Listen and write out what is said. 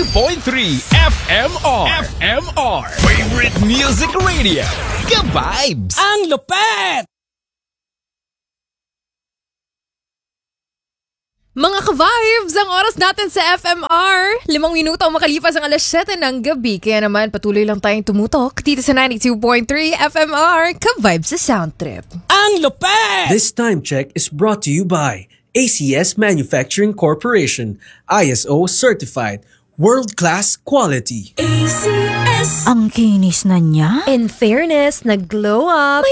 FMR. Favorite Music Radio. Ka-vibes. Ang lupet! Mga ka-vibes, ang oras natin sa FMR. 5 minuto ang makalipas ang alas 7 ng gabi. Kaya naman patuloy lang tayong tumutok dito sa 92.3 FMR. Ka-vibes sa Sound Trip. Ang lupet! This time check is brought to you by ACS Manufacturing Corporation, ISO certified, world-class quality. Ang kinis na niya. In fairness, nag-glow up.